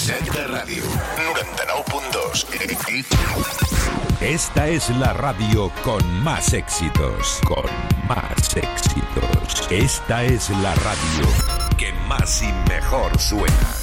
Set de Ràdio 99.2. Esta es la radio con más éxitos. Con más éxitos. Esta es la radio que más y mejor suena.